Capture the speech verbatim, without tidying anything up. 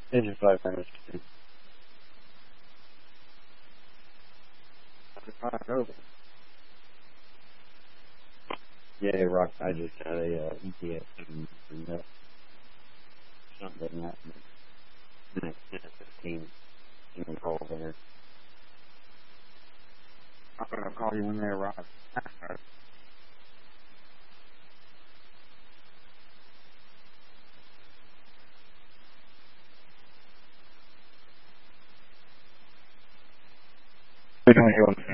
It's just five minutes. Five over. Yeah, Rock, I just got a uh, E T S and uh, something doesn't happen. The next ten to fifteen, you can call there. I'm going to call you when they arrive. We don't hear